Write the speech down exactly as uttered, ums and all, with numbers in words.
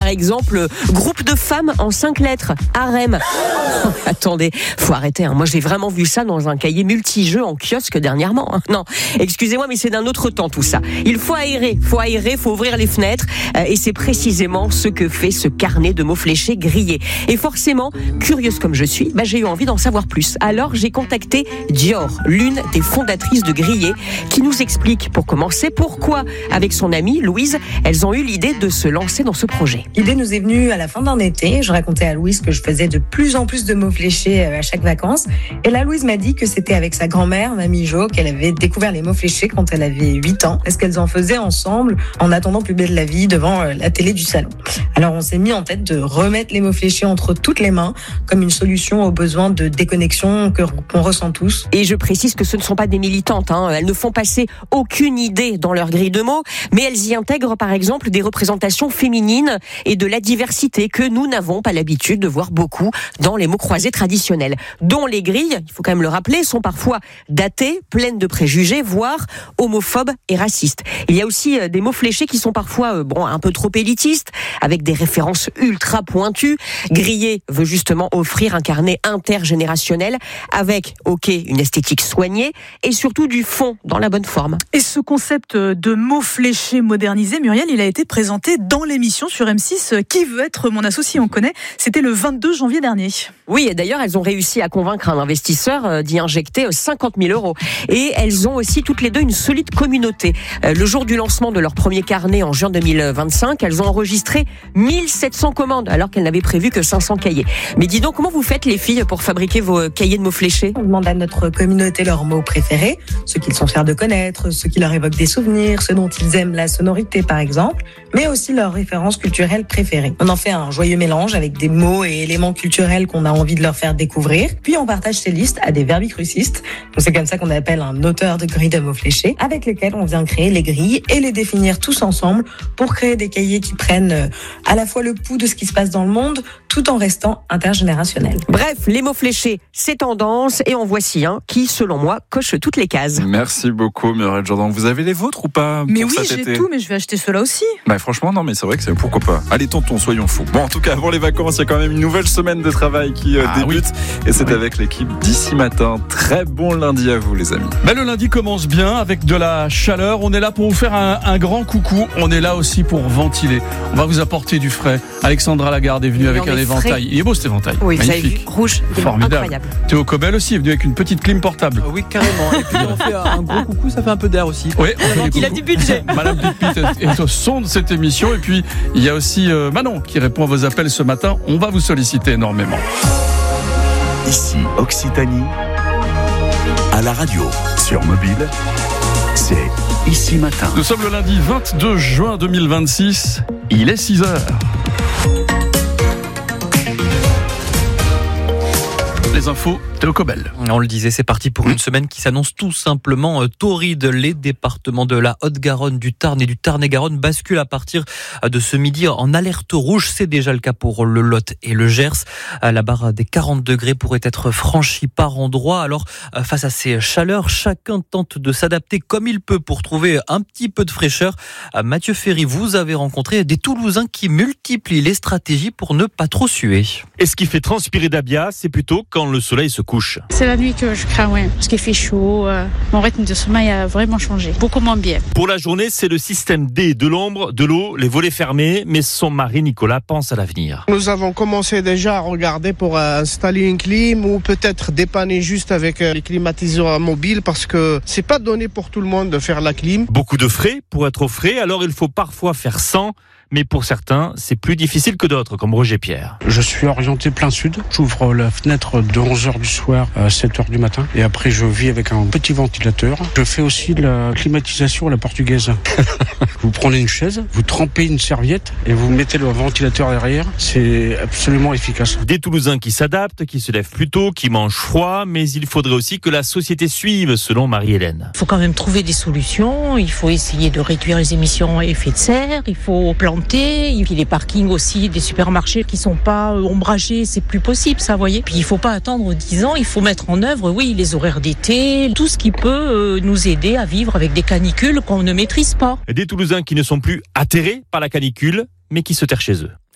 exemple, groupe de femmes en cinq lettres, harem. Oh, attendez, faut arrêter. Hein. Moi, j'ai vraiment vu ça dans un cahier multijeux en kiosque dernièrement. Hein. Non, excusez-moi, mais c'est d'un autre temps tout ça. Il faut aérer, faut aérer, faut ouvrir les fenêtres. Euh, et c'est précisément ce que fait ce carnet de mots fléchés grillés. Et forcément, curieuse comme je suis, bah, j'ai eu envie d'en savoir plus. Alors, j'ai contacté Dior, l'une des fondatrices de Grillé, qui nous explique, pour commencer, pourquoi, avec son amie Louise, elles ont eu l'idée de se lancer dans ce projet. L'idée nous est venue à la fin d'un été. Je racontais à Louise que je faisais de plus en plus de mots fléchés à chaque vacances. Et là, Louise m'a dit que c'était avec sa grand-mère, Mamie Jo, qu'elle avait découvert les mots fléchés quand elle avait huit ans. Est-ce qu'elles en faisaient ensemble en attendant Plus belle la vie devant la télé du salon. Alors, on s'est mis en tête de remettre les mots fléchés entre toutes les mains comme une solution aux besoins de déconnexion que, qu'on ressent tous. Et je précise que ce ne sont pas des militantes. Hein. Elles ne font passer aucune idée dans leur grille de mots, mais elles y intègrent par exemple des représentations féminines et de la diversité que nous n'avons pas l'habitude de voir beaucoup dans les mots croisés traditionnels, dont les grilles, il faut quand même le rappeler, sont parfois datées, pleines de préjugés, voire homophobes et racistes. Il y a aussi des mots fléchés qui sont parfois bon, un peu trop élitistes, avec des références ultra pointues. Grillé veut justement offrir un carnet intergénérationnel avec, ok, une esthétique soignée et surtout du fond dans la bonne forme. Et ce concept de mots fléchés modernisé, Muriel, il a été présenté dans l'émission sur M six Qui veut être mon associé, on connaît. C'était le vingt-deux janvier dernier. Oui, et d'ailleurs, elles ont réussi à convaincre un investisseur d'y injecter cinquante mille euros. Et elles ont aussi toutes les deux une solide communauté. Le jour du lancement de leur premier carnet en juin deux mille vingt-cinq, elles ont enregistré mille sept cents commandes, alors qu'elles n'avaient prévu que cinq cents cahiers. Mais dis donc, comment vous faites, les filles, pour fabriquer vos cahiers de mots fléchés ? On demande à notre communauté leurs mots préférés, ceux qu'ils sont fiers de connaître, ceux qui leur évoquent des souvenirs, ceux dont ils aiment la sonorité, par exemple, mais aussi leurs références culturelles préférées. On en fait un joyeux mélange avec des mots et éléments culturels qu'on a envie de leur faire découvrir. Puis on partage ces listes à des verbicrucistes. Donc c'est comme ça qu'on appelle un auteur de grilles de mots fléchés, avec lesquels on vient créer les grilles et les définir tous ensemble pour créer des cahiers qui prennent à la fois le pouls de ce qui se passe dans le monde, tout en restant intergénérationnels. Bref, les mots fléchés, c'est tendance, et en voici un qui, selon moi, coche toutes les cases. Merci beaucoup, Muriel Jourdan. Vous avez les vôtres ou pas? Mais oui, j'ai été. tout, mais je vais acheter ceux-là aussi. Bah franchement, non, mais c'est vrai que c'est pourquoi pas. Allez, tonton, soyons fous. Bon, en tout cas, avant les vacances, il y a quand même une nouvelle semaine de travail qui euh, ah, débute, oui. et c'est oui. avec l'équipe d'ici matin. Très bon lundi à vous, les amis. Bah, le lundi commence bien avec de la chaleur. On est là pour vous faire un, un grand coucou. On est là aussi pour ventiler. On va vous apporter du frais. Alexandra Lagarde est venue oui, avec un éventail. Frais. Il est beau cet éventail. Oui, magnifique. Vous avez vu, rouge, formidable. Incroyable. Théo Cobel aussi est venu avec une petite clim portable. Oui, carrément. Et puis on fait un gros coucou, ça fait un peu d'air aussi. Oui, il a du budget. Madame Pipit est au son de cette émission. Et puis, il y a aussi euh, Manon qui répond à vos appels ce matin. On va vous solliciter énormément. Ici, Occitanie, à la radio, sur mobile, c'est Ici Matin. Nous sommes le lundi vingt-deux juin deux mille vingt-six. Il est six heures. Les infos, Théo Cobel. On le disait, c'est parti pour une semaine qui s'annonce tout simplement torride. Les départements de la Haute-Garonne, du Tarn et du Tarn-et-Garonne basculent à partir de ce midi en alerte rouge. C'est déjà le cas pour le Lot et le Gers. La barre des quarante degrés pourrait être franchie par endroits. Alors, face à ces chaleurs, chacun tente de s'adapter comme il peut pour trouver un petit peu de fraîcheur. Mathieu Ferry, vous avez rencontré des Toulousains qui multiplient les stratégies pour ne pas trop suer. Et ce qui fait transpirer Dabia, c'est plutôt quand le soleil se couche. C'est la nuit que je crains, ouais, parce qu'il fait chaud. Euh, mon rythme de sommeil a vraiment changé, beaucoup moins bien. Pour la journée, c'est le système D, de l'ombre, de l'eau, les volets fermés, mais son mari Nicolas pense à l'avenir. Nous avons commencé déjà à regarder pour euh, installer une clim ou peut-être dépanner juste avec euh, les climatiseurs mobiles parce que c'est pas donné pour tout le monde de faire la clim. Beaucoup de frais pour être au frais, alors il faut parfois faire sans. Mais pour certains, c'est plus difficile que d'autres, comme Roger Pierre. Je suis orienté plein sud. J'ouvre la fenêtre de onze heures du soir à sept heures du matin. Et après, je vis avec un petit ventilateur. Je fais aussi de la climatisation à la portugaise. Vous prenez une chaise, vous trempez une serviette et vous mettez le ventilateur derrière. C'est absolument efficace. Des Toulousains qui s'adaptent, qui se lèvent plus tôt, qui mangent froid. Mais il faudrait aussi que la société suive, selon Marie-Hélène. Il faut quand même trouver des solutions. Il faut essayer de réduire les émissions à effet de serre. Il faut planter. Et puis les parkings aussi, des supermarchés qui sont pas ombragés, c'est plus possible, ça, vous voyez. Puis il faut pas attendre dix ans, il faut mettre en œuvre, oui, les horaires d'été, tout ce qui peut nous aider à vivre avec des canicules qu'on ne maîtrise pas. Des Toulousains qui ne sont plus atterrés par la canicule, mais qui se terrent chez eux.